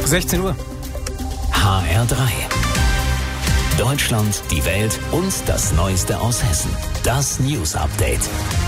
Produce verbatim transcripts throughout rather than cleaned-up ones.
sechzehn Uhr. H R drei. Deutschland, die Welt und das Neueste aus Hessen. Das News Update.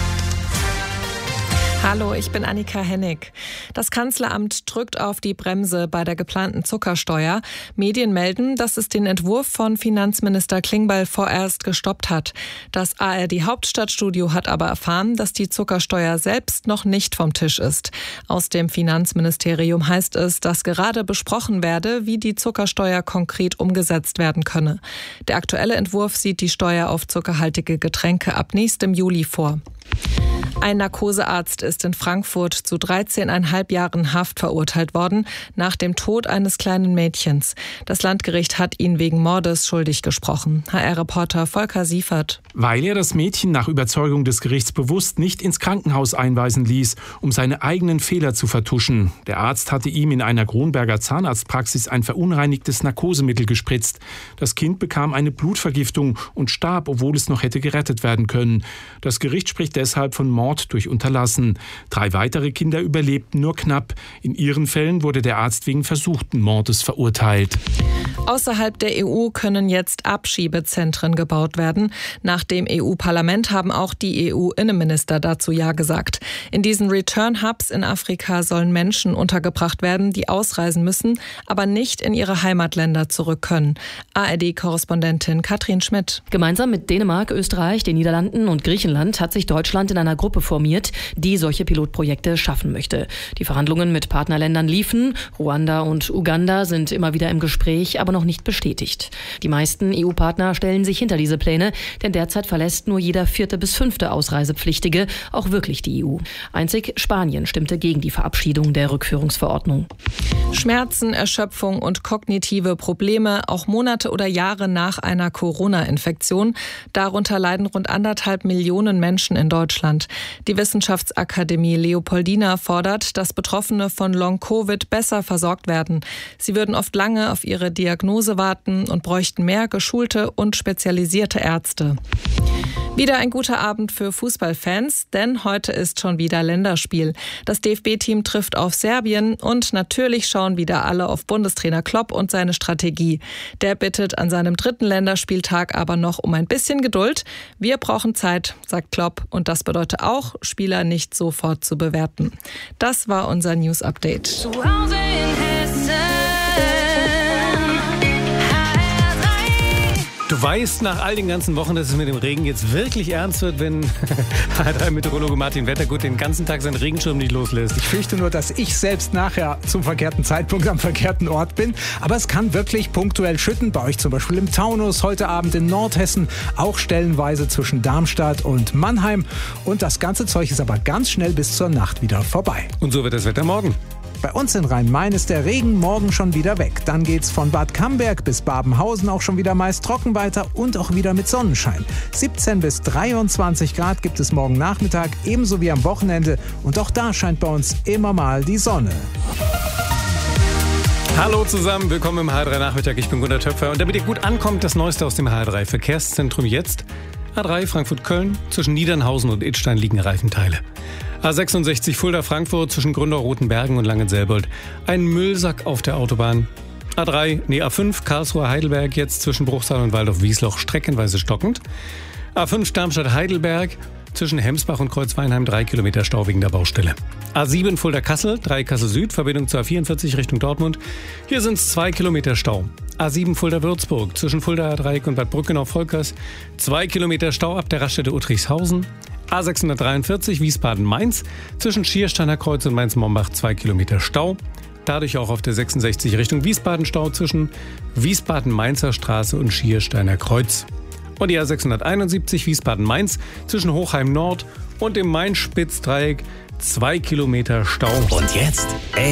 Hallo, ich bin Annika Hennig. Das Kanzleramt drückt auf die Bremse bei der geplanten Zuckersteuer. Medien melden, dass es den Entwurf von Finanzminister Klingbeil vorerst gestoppt hat. Das A R D-Hauptstadtstudio hat aber erfahren, dass die Zuckersteuer selbst noch nicht vom Tisch ist. Aus dem Finanzministerium heißt es, dass gerade besprochen werde, wie die Zuckersteuer konkret umgesetzt werden könne. Der aktuelle Entwurf sieht die Steuer auf zuckerhaltige Getränke ab nächstem Juli vor. Ein Narkosearzt ist in Frankfurt zu dreizehneinhalb Jahren Haft verurteilt worden, nach dem Tod eines kleinen Mädchens. Das Landgericht hat ihn wegen Mordes schuldig gesprochen. H R-Reporter Volker Siefert. Weil er das Mädchen nach Überzeugung des Gerichts bewusst nicht ins Krankenhaus einweisen ließ, um seine eigenen Fehler zu vertuschen. Der Arzt hatte ihm in einer Kronberger Zahnarztpraxis ein verunreinigtes Narkosemittel gespritzt. Das Kind bekam eine Blutvergiftung und starb, obwohl es noch hätte gerettet werden können. Das Gericht spricht deshalb von Mord durch Unterlassen. Drei weitere Kinder überlebten nur knapp. In ihren Fällen wurde der Arzt wegen versuchten Mordes verurteilt. Außerhalb der E U können jetzt Abschiebezentren gebaut werden. Nach dem E U-Parlament haben auch die E U-Innenminister dazu Ja gesagt. In diesen Return-Hubs in Afrika sollen Menschen untergebracht werden, die ausreisen müssen, aber nicht in ihre Heimatländer zurück können. A R D-Korrespondentin Katrin Schmidt. Gemeinsam mit Dänemark, Österreich, den Niederlanden und Griechenland hat sich Deutschland in einer Gruppe formiert, die solche Pilotprojekte schaffen möchte. Die Verhandlungen mit Partnerländern liefen. Ruanda und Uganda sind immer wieder im Gespräch, aber noch nicht bestätigt. Die meisten E U-Partner stellen sich hinter diese Pläne, denn derzeit verlässt nur jeder vierte bis fünfte Ausreisepflichtige auch wirklich die E U. Einzig Spanien stimmte gegen die Verabschiedung der Rückführungsverordnung. Schmerzen, Erschöpfung und kognitive Probleme, auch Monate oder Jahre nach einer Corona-Infektion. Darunter leiden rund anderthalb Millionen Menschen in Deutschland. Die Wissenschaftsakademie Leopoldina fordert, dass Betroffene von Long-Covid besser versorgt werden. Sie würden oft lange auf ihre Diagnose warten und bräuchten mehr geschulte und spezialisierte Ärzte. Wieder ein guter Abend für Fußballfans, denn heute ist schon wieder Länderspiel. Das D F B-Team trifft auf Serbien und natürlich schauen wieder alle auf Bundestrainer Klopp und seine Strategie. Der bittet an seinem dritten Länderspieltag aber noch um ein bisschen Geduld. Wir brauchen Zeit, sagt Klopp, und das bedeutet auch, Spieler nicht sofort zu bewerten. Das war unser News Update. Zu Hause in Hessen. Du weißt nach all den ganzen Wochen, dass es mit dem Regen jetzt wirklich ernst wird, wenn H R drei-Meteorologe Martin Wettergut den ganzen Tag seinen Regenschirm nicht loslässt. Ich fürchte nur, dass ich selbst nachher zum verkehrten Zeitpunkt am verkehrten Ort bin. Aber es kann wirklich punktuell schütten, bei euch zum Beispiel im Taunus, heute Abend in Nordhessen, auch stellenweise zwischen Darmstadt und Mannheim. Und das ganze Zeug ist aber ganz schnell bis zur Nacht wieder vorbei. Und so wird das Wetter morgen. Bei uns in Rhein-Main ist der Regen morgen schon wieder weg. Dann geht's von Bad Camberg bis Babenhausen auch schon wieder meist trocken weiter und auch wieder mit Sonnenschein. siebzehn bis dreiundzwanzig Grad gibt es morgen Nachmittag, ebenso wie am Wochenende. Und auch da scheint bei uns immer mal die Sonne. Hallo zusammen, willkommen im H R drei Nachmittag. Ich bin Gunnar Töpfer. Und damit ihr gut ankommt, das Neueste aus dem H R drei Verkehrszentrum jetzt. A drei Frankfurt-Köln, zwischen Niedernhausen und Idstein liegen Reifenteile. A sechsundsechzig Fulda-Frankfurt zwischen Gründau-Rotenbergen und Langenselbold. Ein Müllsack auf der Autobahn. A drei, nee A fünf Karlsruhe-Heidelberg jetzt zwischen Bruchsal und Waldorf-Wiesloch streckenweise stockend. A fünf Darmstadt-Heidelberg zwischen Hemsbach und Kreuzweinheim drei Kilometer Stau wegen der Baustelle. A sieben Fulda-Kassel, drei Kassel Süd, Verbindung zur A vierundvierzig Richtung Dortmund. Hier sind es zwei Kilometer Stau. A sieben Fulda-Würzburg zwischen Fulda-Dreieck und Bad Brückenau-Volkers zwei Kilometer Stau ab der Raststätte Uttrichshausen. A sechshundertdreiundvierzig Wiesbaden-Mainz zwischen Schiersteiner Kreuz und Mainz-Mombach zwei Kilometer Stau. Dadurch auch auf der sechsundsechzig Richtung Wiesbaden Stau zwischen Wiesbaden-Mainzer Straße und Schiersteiner Kreuz. Und die A sechshunderteinundsiebzig Wiesbaden-Mainz zwischen Hochheim Nord und dem Main-Spitz-Dreieck zwei Kilometer Stau. Und jetzt